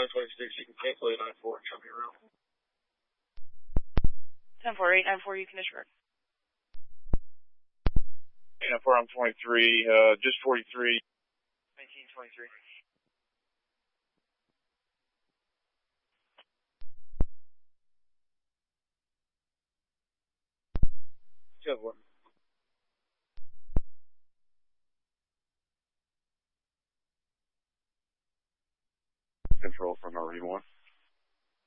926, you can cancel 894 and show me around. 10-4, 894, you can disregard. 894, I'm 23, just 43. 1923. Good one. Control from RE1.